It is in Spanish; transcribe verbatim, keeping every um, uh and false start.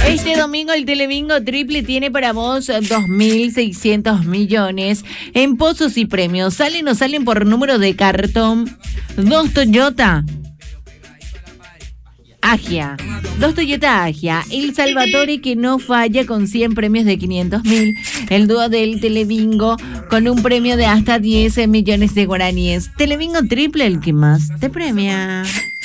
Este domingo el Telebingo Triple tiene para vos dos mil seiscientos millones en pozos y premios. ¿Salen o salen por número de cartón? Dos Toyota Agia. Dos Toyota Agia. El Salvatore que no falla con cien premios de quinientos mil. El dúo del Telebingo con un premio de hasta diez millones de guaraníes. Telebingo Triple, el que más te premia.